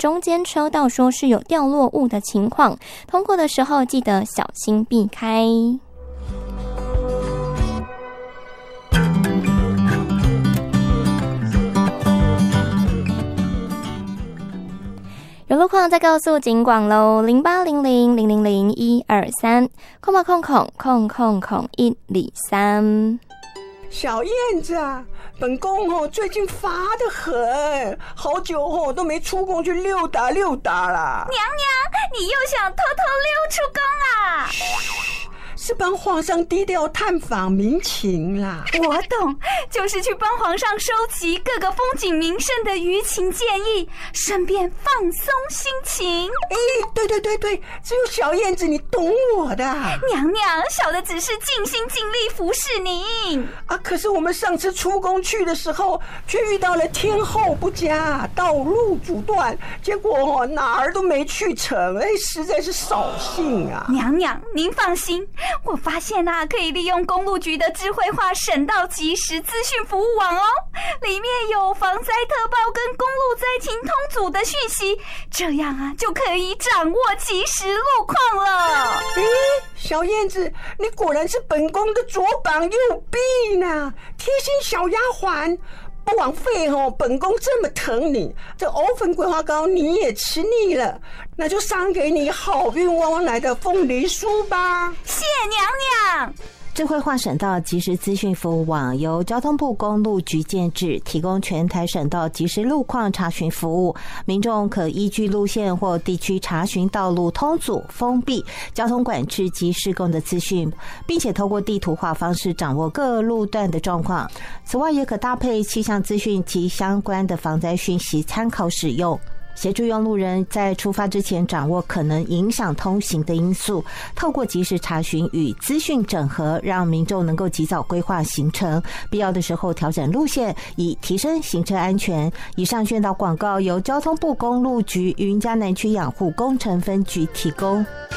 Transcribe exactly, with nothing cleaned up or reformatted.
中间车道说是有掉落物的情况，通过的时候记得小心避开。有路况再告诉警广喽，零八零零零零零一二三，空吧空空空空空一里三。 小燕子啊，本宫哦最近乏得很，好久哦都没出宫去溜达溜达啦。 娘娘，你又想偷偷溜出宫啊？ 是帮皇上低调探访民情啦。 我懂，就是去帮皇上收集各个风景名胜的舆情建议，顺便放松心情。 哎，对对对对，只有小燕子你懂我的。 娘娘，小的只是尽心尽力服侍您啊。可是我们上次出宫去的时候，却遇到了天候不佳，道路阻断，结果哦哪儿都没去成，哎，实在是扫兴啊。 娘娘，您放心。我发现啊，可以利用公路局的智慧化省道即时资讯服务网哦，里面有防灾特报跟公路灾情通组的讯息，这样啊就可以掌握即时路况了。 诶，小燕子，你果然是本宫的左膀右臂呢，贴心小丫鬟。不枉费哦，本宫这么疼你，这藕粉桂花糕你也吃腻了，那就赏给你好运旺旺来的凤梨酥吧。 谢娘娘。 智慧化省道即时资讯服务网由交通部公路局建制，提供全台省道即时路况查询服务。民众可依据路线或地区查询道路通阻、封闭、交通管制及施工的资讯，并且透过地图化方式掌握各路段的状况。此外，也可搭配气象资讯及相关的防灾讯息参考使用。协助用路人在出发之前掌握可能影响通行的因素，透过及时查询与资讯整合，让民众能够及早规划行程，必要的时候调整路线，以提升行车安全。以上宣导广告由交通部公路局云嘉南区养护工程分局提供。